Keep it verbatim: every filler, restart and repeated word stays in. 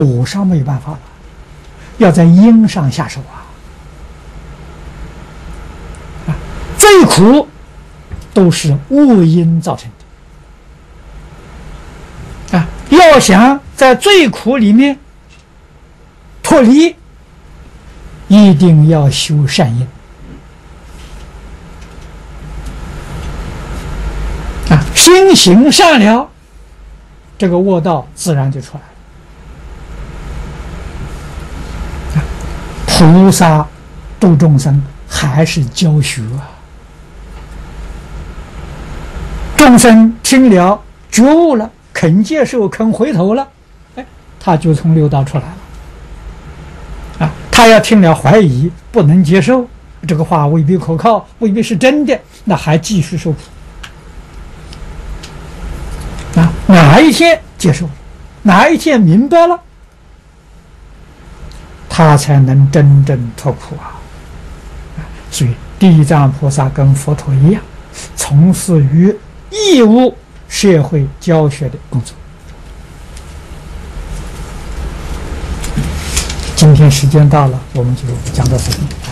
苦上没有办法了，要在因上下手啊！啊，最苦都是恶因造成的啊！要想在最苦里面脱离，一定要修善因啊！心行善了，这个恶道自然就出来了。 菩萨度众生还是教学啊，众生听了觉悟了，肯接受，肯回头了，哎，他就从六道出来了。啊，他要听了怀疑，不能接受，这个话未必可靠，未必是真的，那还继续受苦。啊，哪一天接受了，哪一天明白了？ 他才能真正脱苦啊！所以地藏菩萨跟佛陀一样，从事于义务社会教学的工作。今天时间到了，我们就讲到这里。